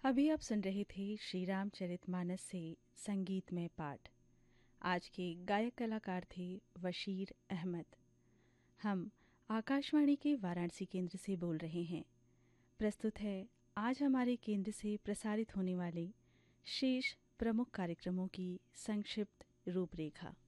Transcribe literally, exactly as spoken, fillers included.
अभी आप सुन रहे थे श्री रामचरितमानस से संगीतमय पाठ। आज के गायक कलाकार थे वशीर अहमद। हम आकाशवाणी के वाराणसी केंद्र से बोल रहे हैं। प्रस्तुत है आज हमारे केंद्र से प्रसारित होने वाले शेष प्रमुख कार्यक्रमों की संक्षिप्त रूपरेखा।